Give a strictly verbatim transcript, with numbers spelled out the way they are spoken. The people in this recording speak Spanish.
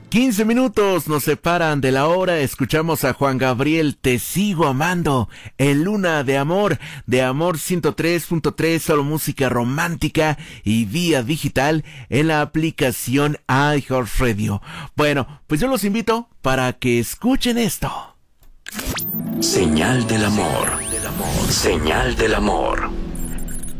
quince minutos nos separan de la hora. Escuchamos a Juan Gabriel, Te Sigo Amando, en Luna de Amor, de Amor ciento tres punto tres, solo música romántica y vía digital en la aplicación iHeartRadio. Bueno, pues yo los invito para que escuchen esto. Señal del amor. Señal del amor.